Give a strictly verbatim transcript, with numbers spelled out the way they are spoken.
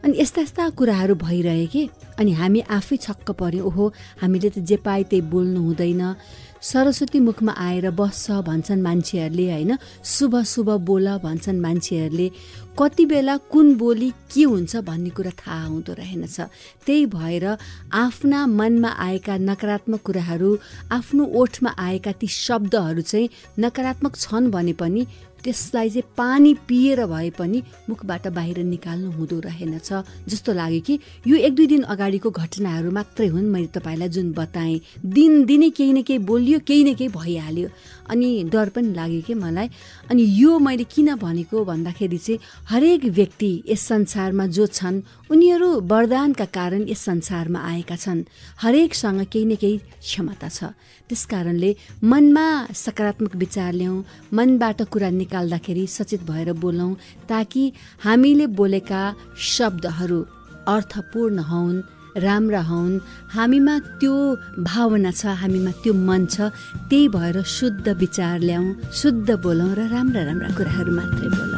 अनि यस्ता यस्ता कुराहरू भइरहे कि अनि हामी आफै छक्क पर्यौँ, ओहो हामीले त जे पाए त्यही बोल्नु हुँदैन, सरस्वती मुखमा आएर बस्छ भन्छन् मान्छेहरूले होइन, शुभ शुभ बोल भन्छन् मान्छेहरूले, कति बेला कुन बोली के हुन्छ भन्ने कुरा थाहा हुँदो रहेनछ। त्यही भएर आफ्ना मनमा आएका नकारात्मक कुराहरू, आफ्नो ओठमा आएका ती शब्दहरू चाहिँ नकारात्मक छन् भने पनि त्यसलाई चाहिँ पानी पिएर भए पनि मुखबाट बाहिर निकाल्नु हुँदो रहेनछ जस्तो लाग्यो कि यो एक दुई दिन अगाडिको घटनाहरू मात्रै हुन्। मैले तपाईँलाई जुन बताएँ, दिनदिनै केही न केही बोलियो, केही न केही भइहाल्यो, अनि डर पनि लाग्यो कि मलाई। अनि यो मैले किन भनेको भन्दाखेरि चाहिँ हरेक व्यक्ति यस संसारमा जो छन् उनीहरू वरदानका कारण यस संसारमा आएका छन्, हरेकसँग केही न केही क्षमता छ। त्यस कारणले मनमा सकारात्मक विचार ल्याउँ, मनबाट कुरा निकाल्दाखेरि सचेत भएर बोलौँ, ताकि हामीले बोलेका शब्दहरू अर्थपूर्ण हुन्, राम्रा हुन्, हामीमा त्यो भावना छ, हामीमा त्यो मन छ। त्यही भएर शुद्ध विचार ल्याउँ, शुद्ध बोलौँ र राम्रा राम्रा कुराहरू मात्रै बोलौँ।